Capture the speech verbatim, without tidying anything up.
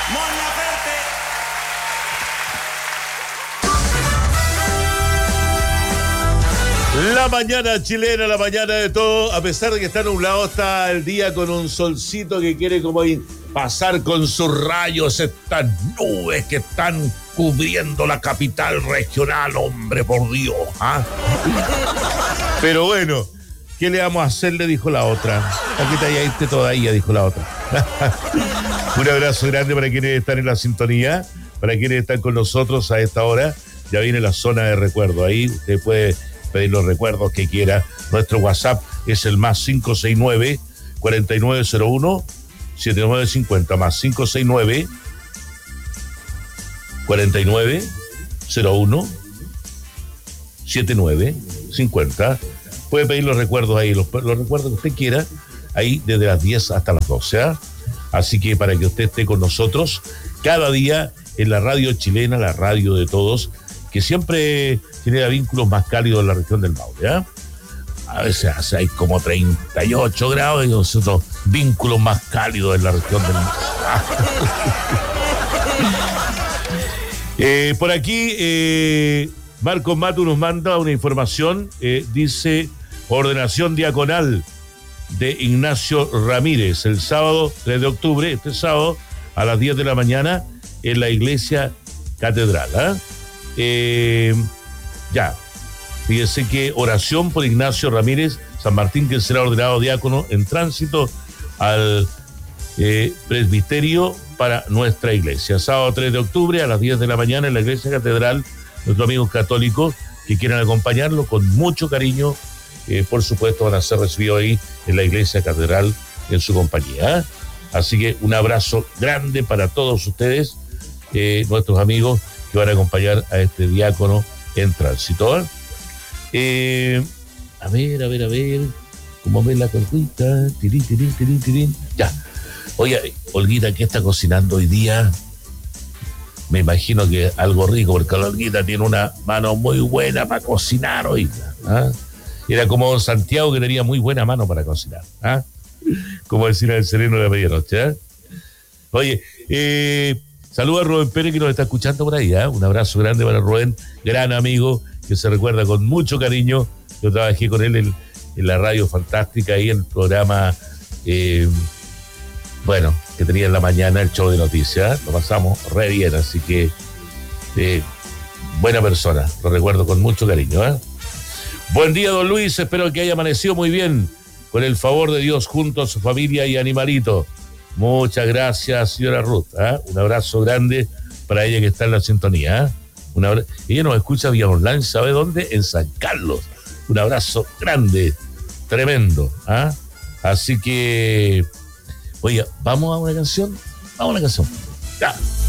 Mon Laferte. La mañana chilena, la mañana de todo, a pesar de que está nublado, está el día con un solcito que quiere como ir pasar con sus rayos estas nubes que están cubriendo la capital regional, hombre, por Dios, ¿ah? Pero bueno, ¿qué le vamos a hacer? Le dijo la otra. Aquí te irte todavía, dijo la otra. Un abrazo grande para quienes están en la sintonía, para quienes están con nosotros a esta hora. Ya viene la zona de recuerdo. Ahí usted puede pedir los recuerdos que quiera. Nuestro WhatsApp es el más cinco seis nueve, cuatro nueve cero uno, siete nueve cinco cero, más cinco seis nueve, cuatro nueve cero uno, siete nueve cinco cero. Puede pedir los recuerdos ahí, los, los recuerdos que usted quiera, ahí desde las diez hasta las doce, ¿eh? Así que para que usted esté con nosotros cada día en la radio chilena, la radio de todos, que siempre genera vínculos más cálidos en la región del Maule, ¿eh? A veces hace hay como treinta y ocho grados y nosotros vínculos más cálidos en la región del Maule. eh, por aquí, eh, Marcos Matu nos manda una información, eh, dice ordenación diaconal de Ignacio Ramírez, el sábado tres de octubre, este sábado, a las diez de la mañana, en la iglesia catedral, ¿eh? Eh, ya, fíjese que oración por Ignacio Ramírez San Martín, que será ordenado diácono en tránsito al eh, presbiterio para nuestra iglesia. Sábado tres de octubre a las diez de la mañana en la iglesia catedral. Nuestros amigos católicos que quieran acompañarlo con mucho cariño, eh, por supuesto van a ser recibidos ahí en la iglesia catedral en su compañía, ¿eh? Así que un abrazo grande para todos ustedes, eh, nuestros amigos que van a acompañar a este diácono en tránsito. Eh, a ver, a ver, a ver, ¿cómo ven la cortita? Tirín, tirín, tirín, tirín. Ya. Oye, Olguita, ¿qué está cocinando hoy día? Me imagino que algo rico, porque la Olguita tiene una mano muy buena para cocinar hoy, ¿ah? Era como don Santiago, que tenía muy buena mano para cocinar, ¿ah? Como decir el sereno de la medianoche, ¿eh? Oye, eh, saluda a Rubén Pérez, que nos está escuchando por ahí, ¿eh? Un abrazo grande para Rubén, gran amigo, que se recuerda con mucho cariño. Yo trabajé con él en, en la radio fantástica, ahí en el programa, eh, bueno, que tenía en la mañana el show de noticias, ¿eh? Lo pasamos re bien, así que eh, buena persona, lo recuerdo con mucho cariño, ¿eh? Buen día, don Luis, espero que haya amanecido muy bien, con el favor de Dios, junto a su familia y animalito. Muchas gracias, señora Ruth, ¿eh? Un abrazo grande para ella que está en la sintonía, ¿eh? Una abra... Ella nos escucha vía online, ¿sabe dónde? En San Carlos. Un abrazo grande, tremendo, ¿eh? Así que, oye, ¿vamos a una canción? Vamos a una canción. Ya.